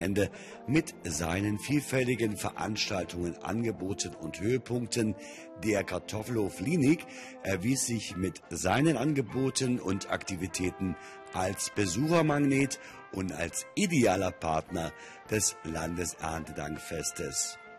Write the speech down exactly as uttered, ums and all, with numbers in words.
Ende mit seinen vielfältigen Veranstaltungen, Angeboten und Höhepunkten. Der Kartoffelhof Lienig erwies sich mit seinen Angeboten und Aktivitäten als Besuchermagnet und als idealer Partner des Landeserntedankfestes.